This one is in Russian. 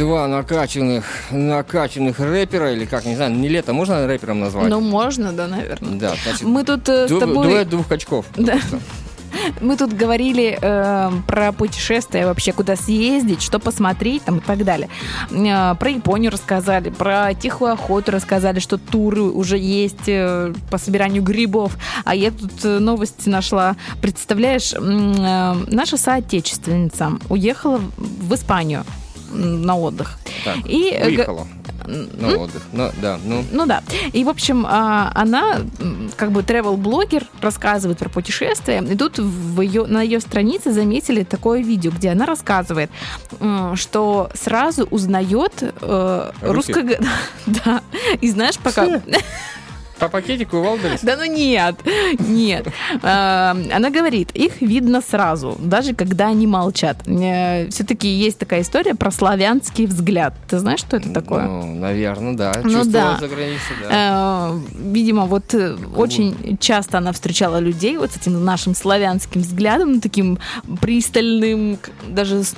два накачанных рэпера, или как, не знаю, не лето можно рэпером назвать? Ну, можно, да, наверное. Да, значит, мы тут с тобой... дуэт двух качков. Да. Мы тут говорили про путешествия, вообще куда съездить, что посмотреть там, и так далее. Про Японию рассказали, про тихую охоту рассказали, что туры уже есть по собиранию грибов. А я тут новости нашла. Представляешь, наша соотечественница уехала в Испанию на отдых. Так, и выехала на отдых. Ну да. И, в общем, она как бы travel-блогер, рассказывает про путешествия. И тут на ее странице заметили такое видео, где она рассказывает, что сразу узнает русского... Да. И знаешь, пока... По пакетику Валберес? Да ну нет. Она говорит, их видно сразу, даже когда они молчат. Все-таки есть такая история про славянский взгляд. Ты знаешь, что это такое? Ну, наверное, да. Ну да. За границей, да. Видимо, вот очень часто она встречала людей вот с этим нашим славянским взглядом, таким пристальным, даже с